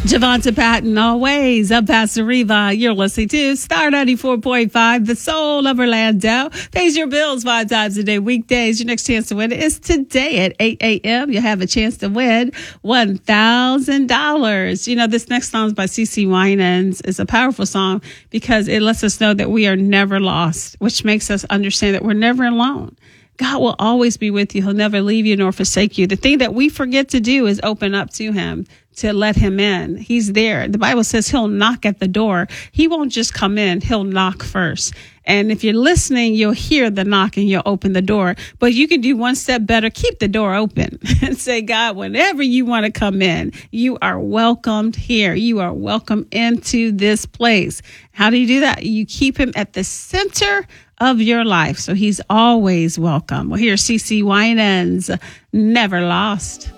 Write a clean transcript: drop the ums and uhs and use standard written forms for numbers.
Javonta Patton, always. I'm Pastor Reva. You're listening to Star 94.5, the soul of Orlando. Pays your bills 5 times a day, weekdays. Your next chance to win is today at 8 a.m. You'll have a chance to win $1,000. You know, this next song is by CeCe Winans. It's a powerful song because it lets us know that we are never lost, which makes us understand that we're never alone. God will always be with you. He'll never leave you nor forsake you. The thing that we forget to do is open up to him, to let him in. He's there. The Bible says he'll knock at the door. He won't just come in. He'll knock first. And if you're listening, you'll hear the knock and you'll open the door. But you can do one step better. Keep the door open and say, God, whenever you want to come in, you are welcomed here. You are welcome into this place. How do you do that? You keep him at the center of your life. So he's always welcome. Well, here's CeCe Winans, Never Lost.